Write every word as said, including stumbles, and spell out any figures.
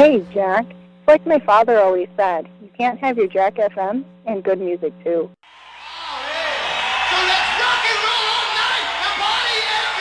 Hey, Jack. Like my father always said, you can't have your Jack F M and good music too.